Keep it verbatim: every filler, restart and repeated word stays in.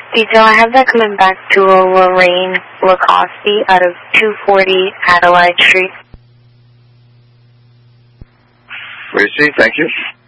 Detail, I have that coming back to a Lorraine Lacoste out of two forty Adelaide Street. Receive, thank you.